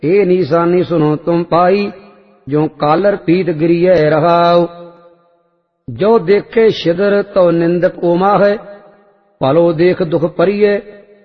ए निशानी सुनो तुम पाई, जो कालर पीत गिरिय रहाओ। जो देखे शिदर तो निंदक ओमा है, पलो देख दुख परिय